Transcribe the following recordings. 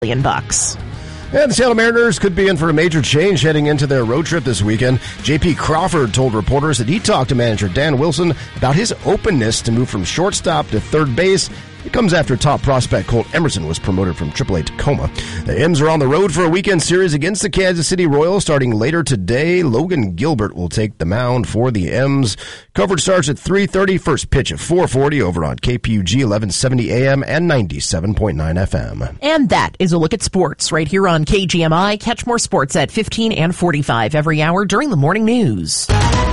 $1 million. And the Seattle Mariners could be in for a major change heading into their road trip this weekend. J.P. Crawford told reporters that he talked to manager Dan Wilson about his openness to move from shortstop to third base. It comes after top prospect Colt Emerson was promoted from AAA Tacoma. The M's are on the road for a weekend series against the Kansas City Royals starting later today. Logan Gilbert will take the mound for the M's. Coverage starts at 3:30. First pitch at 4:40 over on KPUG 1170 AM and 97.9 FM. And that is a look at sports right here on KGMI. Catch more sports at 15 and 45 every hour during the morning news.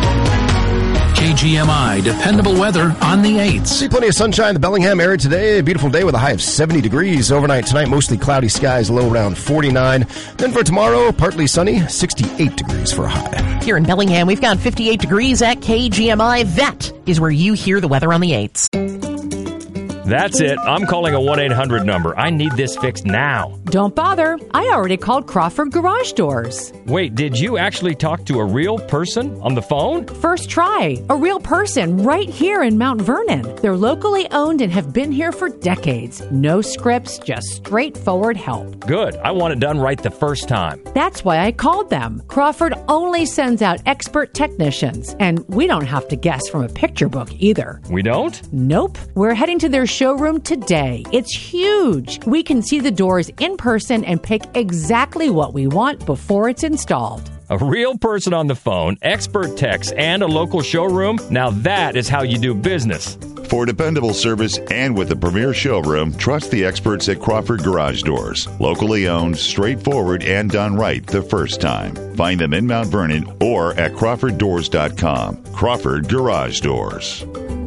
KGMI dependable weather on the 8th. See plenty of sunshine in the Bellingham area today. A beautiful day with a high of 70 degrees. Overnight tonight, mostly cloudy skies, low around 49. Then for tomorrow, partly sunny, 68 degrees for a high. Here in Bellingham, we've got 58 degrees at KGMI. That is where you hear the weather on the 8th. That's it. I'm calling a 1-800 number. I need this fixed now. Don't bother. I already called Crawford Garage Doors. Wait, did you actually talk to a real person on the phone? First try. A real person right here in Mount Vernon. They're locally owned and have been here for decades. No scripts, just straightforward help. Good. I want it done right the first time. That's why I called them. Crawford only sends out expert technicians, and we don't have to guess from a picture book either. We don't? Nope. We're heading to their showroom today. It's huge. We can see the doors in person and pick exactly what we want before it's installed. A real person on the phone, expert techs, and a local showroom? Now that is how you do business. For dependable service and with a premier showroom, trust the experts at Crawford Garage Doors. Locally owned, straightforward, and done right the first time. Find them in Mount Vernon or at crawforddoors.com. Crawford Garage Doors.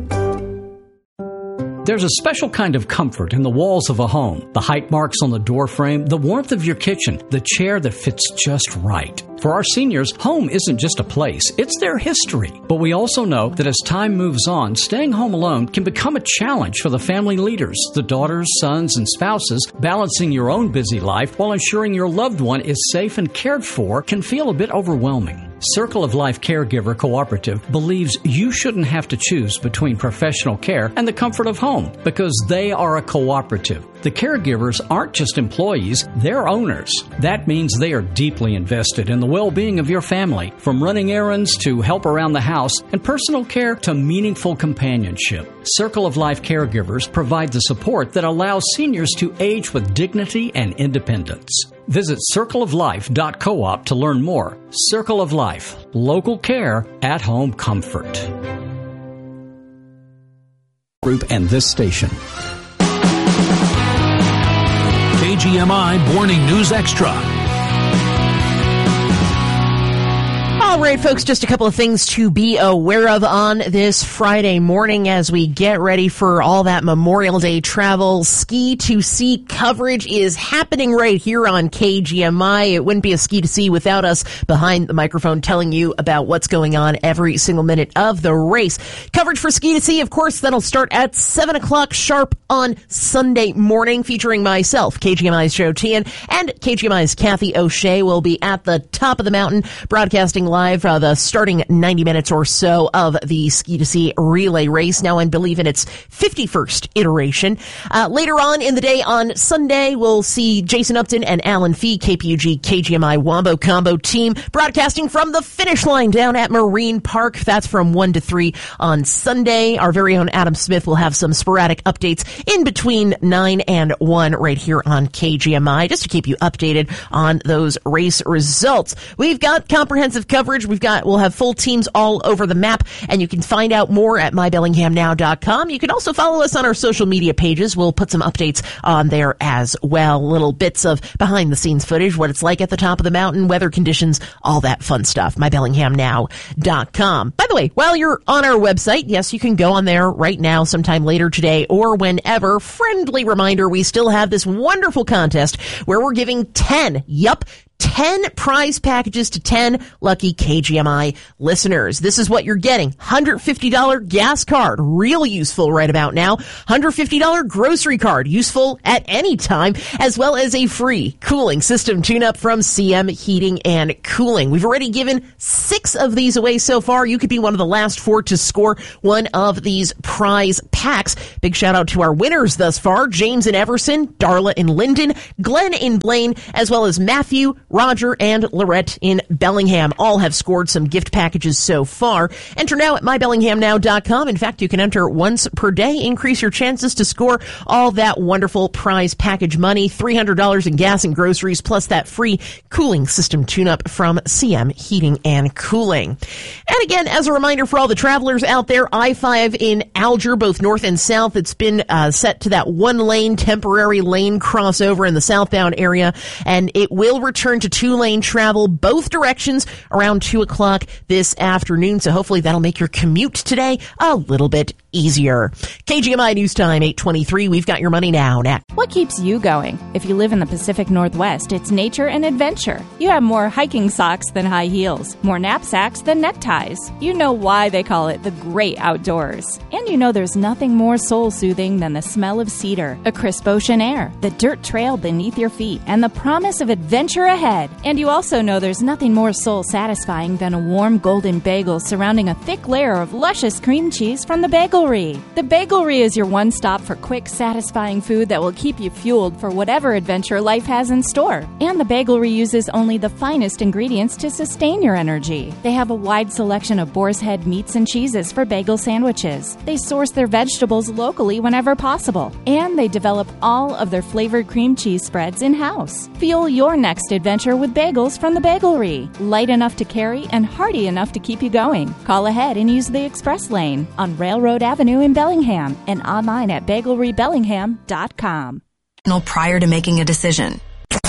There's a special kind of comfort in the walls of a home. The height marks on the door frame, the warmth of your kitchen, the chair that fits just right. For our seniors, home isn't just a place, it's their history. But we also know that as time moves on, staying home alone can become a challenge for the family leaders, the daughters, sons, and spouses. Balancing your own busy life while ensuring your loved one is safe and cared for can feel a bit overwhelming. Circle of Life Caregiver Cooperative believes you shouldn't have to choose between professional care and the comfort of home because they are a cooperative. The caregivers aren't just employees, they're owners. That means they are deeply invested in the well-being of your family, from running errands to help around the house and personal care to meaningful companionship. Circle of Life Caregivers provide the support that allows seniors to age with dignity and independence. Visit circleoflife.coop to learn more. Circle of Life, local care, at-home comfort. Group and this station. KGMI Morning News Extra. All right, folks, just a couple of things to be aware of on this Friday morning as we get ready for all that Memorial Day travel. Ski to Sea coverage is happening right here on KGMI. It wouldn't be a Ski to Sea without us behind the microphone telling you about what's going on every single minute of the race. Coverage for Ski to Sea, of course, that'll start at 7 o'clock sharp on Sunday morning, featuring myself, KGMI's Joe Tian, and KGMI's Kathy O'Shea will be at the top of the mountain broadcasting live the starting 90 minutes or so of the Ski to Sea relay race, now I believe in its 51st iteration. Later on in the day on Sunday, we'll see Jason Upton and Alan Fee, KPUG KGMI Wombo Combo team, broadcasting from the finish line down at Marine Park. That's from 1 to 3 on Sunday. Our very own Adam Smith will have some sporadic updates in between 9 and 1 right here on KGMI, just to keep you updated on those race results. We've got comprehensive coverage. We'll have full teams all over the map, and you can find out more at mybellinghamnow.com. You can also follow us on our social media pages. We'll put some updates on there as well. Little bits of behind the scenes footage, what it's like at the top of the mountain, weather conditions, all that fun stuff. mybellinghamnow.com. By the way, while you're on our website, yes, you can go on there right now, sometime later today or whenever. Friendly reminder, we still have this wonderful contest where we're giving 10 10 prize packages to 10 lucky KGMI listeners. This is what you're getting. $150 gas card, real useful right about now. $150 grocery card, useful at any time, as well as a free cooling system tune-up from CM Heating and Cooling. We've already given 6 of these away so far. You could be one of the last 4 to score one of these prize packs. Big shout out to our winners thus far. James in Everson, Darla in Linden, Glenn in Blaine, as well as Matthew, Roger, and Lorette in Bellingham. All have scored some gift packages so far. Enter now at mybellinghamnow.com. In fact, you can enter once per day. Increase your chances to score all that wonderful prize package money. $300 in gas and groceries, plus that free cooling system tune-up from CM Heating and Cooling. And again, as a reminder for all the travelers out there, I-5 in Alger, both north and south, it's been set to that one-lane temporary lane crossover in the southbound area, and it will return to 2-lane travel both directions around 2 o'clock this afternoon. So hopefully that'll make your commute today a little bit easier. KGMI News Time, 8:23. We've got your money now. Next. What keeps you going? If you live in the Pacific Northwest, it's nature and adventure. You have more hiking socks than high heels, more knapsacks than neckties. You know why they call it the great outdoors. And you know there's nothing more soul-soothing than the smell of cedar, a crisp ocean air, the dirt trail beneath your feet, and the promise of adventure ahead. And you also know there's nothing more soul-satisfying than a warm golden bagel surrounding a thick layer of luscious cream cheese from the Bagelry. The Bagelry is your one stop for quick, satisfying food that will keep you fueled for whatever adventure life has in store. And the Bagelry uses only the finest ingredients to sustain your energy. They have a wide selection of boar's head meats and cheeses for bagel sandwiches. They source their vegetables locally whenever possible. And they develop all of their flavored cream cheese spreads in-house. Fuel your next adventure with bagels from the Bagelry. Light enough to carry and hearty enough to keep you going. Call ahead and use the express lane on Railroad Avenue in Bellingham and online at bagelrybellingham.com. Prior to making a decision.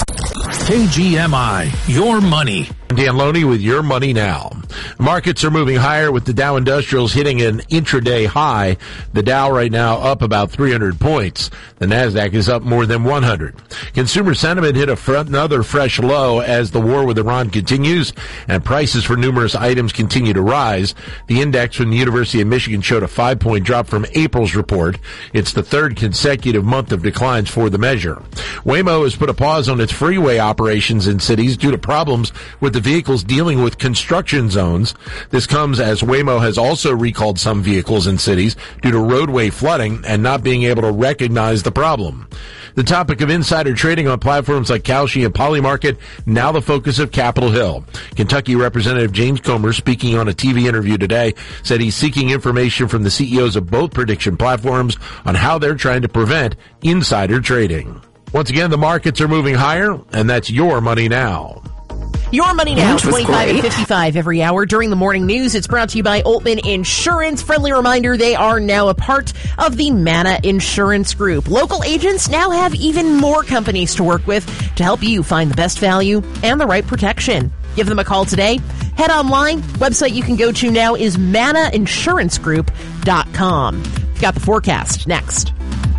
KGMI, your money. Dan Loney with Your Money Now. Markets are moving higher with the Dow Industrials hitting an intraday high. The Dow right now up about 300 points. The Nasdaq is up more than 100. Consumer sentiment hit another fresh low as the war with Iran continues and prices for numerous items continue to rise. The index from the University of Michigan showed a 5-point drop from April's report. It's the third consecutive month of declines for the measure. Waymo has put a pause on its freeway operations in cities due to problems with the vehicles dealing with construction zones. This comes as Waymo has also recalled some vehicles in cities due to roadway flooding and not being able to recognize the problem. The topic of insider trading on platforms like Kalshi and Polymarket, now the focus of Capitol Hill. Kentucky Representative James Comer, speaking on a TV interview today, said he's seeking information from the CEOs of both prediction platforms on how they're trying to prevent insider trading. Once again, the markets are moving higher, and that's Your Money Now. Your Money Now, 25 and 55 every hour during the morning news. It's brought to you by Altman Insurance. Friendly reminder, they are now a part of the Manna Insurance Group. Local agents now have even more companies to work with to help you find the best value and the right protection. Give them a call today. Head online. Website you can go to now is mannainsurancegroup.com. We've got the forecast next.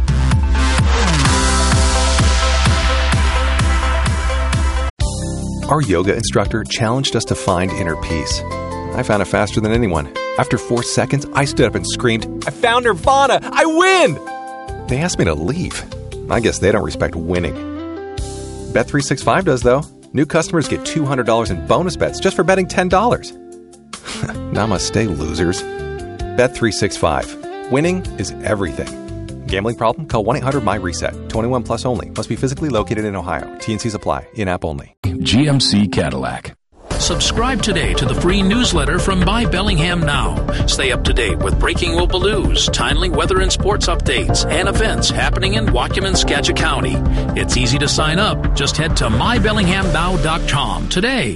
Our yoga instructor challenged us to find inner peace. I found it faster than anyone. After 4 seconds, I stood up and screamed, "I found Nirvana! I win!" They asked me to leave. I guess they don't respect winning. Bet365 does, though. New customers get $200 in bonus bets just for betting $10. Namaste, losers. Bet365. Winning is everything. Gambling problem? Call 1-800-MY-RESET. 21 plus only. Must be physically located in Ohio. T&Cs apply. In-app only. GMC Cadillac. Subscribe today to the free newsletter from My Bellingham Now. Stay up to date with breaking local news, timely weather and sports updates, and events happening in Waukegan, Skagit County. It's easy to sign up. Just head to mybellinghamnow.com today.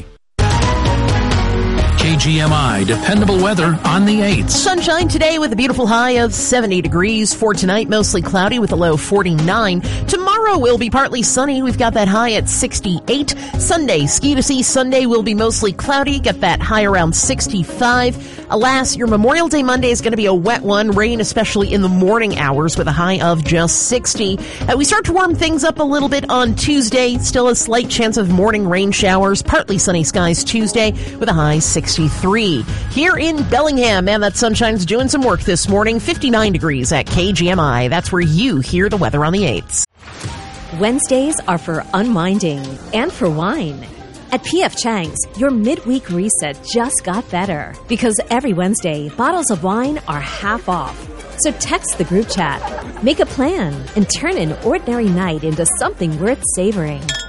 KGMI, dependable weather on the 8th. Sunshine today with a beautiful high of 70 degrees. For tonight, mostly cloudy with a low 49. Tomorrow will be partly sunny. We've got that high at 68. Sunday, Ski to See Sunday will be mostly cloudy. Get that high around 65. Alas, your Memorial Day Monday is going to be a wet one. Rain, especially in the morning hours, with a high of just 60. We start to warm things up a little bit on Tuesday. Still a slight chance of morning rain showers. Partly sunny skies Tuesday with a high 63. Here in Bellingham, man, that sunshine's doing some work this morning. 59 degrees at KGMI. That's where you hear the weather on the 8s. Wednesdays are for unwinding and for wine. At P.F. Chang's, your midweek reset just got better because every Wednesday, bottles of wine are half off. So text the group chat, make a plan, and turn an ordinary night into something worth savoring.